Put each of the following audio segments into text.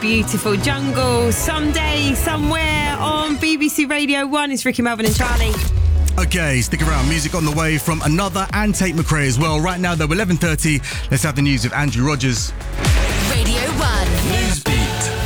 beautiful jungle. Someday, somewhere on BBC Radio 1 is Ricky, Melvin and Charlie. Okay, stick around. Music on the way from Another and Tate McRae as well. Right now, though, 11:30. Let's have the news with Andrew Rogers. Radio 1. Newsbeat.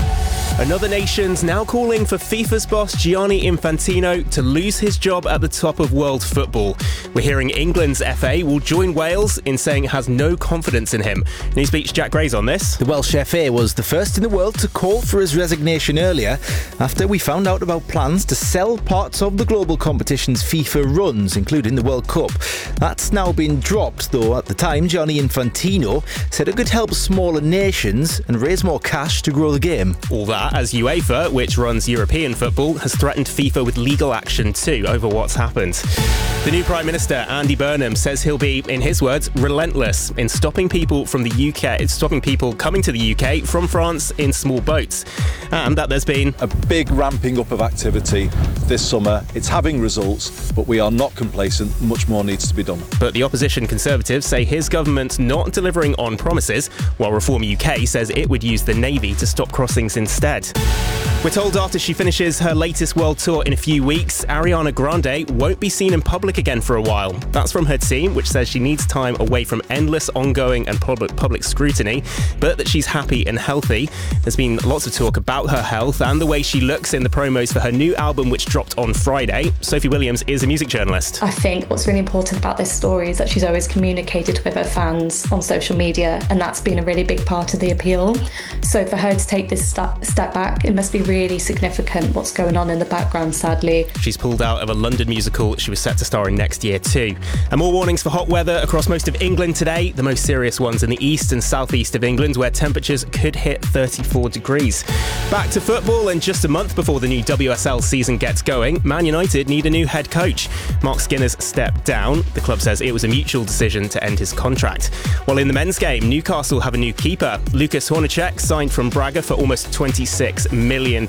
Another nation's now calling for FIFA's boss Gianni Infantino to lose his job at the top of world football. We're hearing England's FA will join Wales in saying it has no confidence in him. Newsbeat's Jack Gray's on this. The Welsh FA was the first in the world to call for his resignation earlier after we found out about plans to sell parts of the global competition's FIFA runs, including the World Cup. That's now been dropped, though at the time Gianni Infantino said it could help smaller nations and raise more cash to grow the game. All that as UEFA, which runs European football, has threatened FIFA with legal action too over what's happened. The new Prime Minister, Andy Burnham, says he'll be, in his words, relentless in stopping people from the UK, stopping people coming to the UK from France in small boats. And that there's been a big ramping up of activity this summer. It's having results, but we are not complacent. Much more needs to be done. But the opposition Conservatives say his government's not delivering on promises, while Reform UK says it would use the Navy to stop crossings instead. We're told after she finishes her latest world tour in a few weeks, Ariana Grande won't be seen in public again for a while. That's from her team, which says she needs time away from endless ongoing and public scrutiny, but that she's happy and healthy. There's been lots of talk about her health and the way she looks in the promos for her new album, which dropped on Friday. Sophie Williams is a music journalist. I think what's really important about this story is that she's always communicated with her fans on social media, and that's been a really big part of the appeal. So for her to take this step back, it must be really significant what's going on in the background, sadly. She's pulled out of a London musical she was set to star in next year too. And more warnings for hot weather across most of England today, the most serious ones in the east and southeast of England, where temperatures could hit 34 degrees. Back to football, and just a month before the new WSL season gets going, Man United need a new head coach. Mark Skinner's stepped down. The club says it was a mutual decision to end his contract. While in the men's game, Newcastle have a new keeper. Lucas Hornacek signed from Braga for almost £26 million.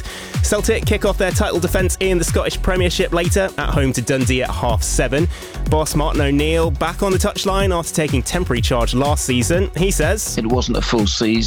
Celtic kick off their title defence in the Scottish Premiership later, at home to Dundee at 7:30. Boss Martin O'Neill back on the touchline after taking temporary charge last season. He says, "It wasn't a full season.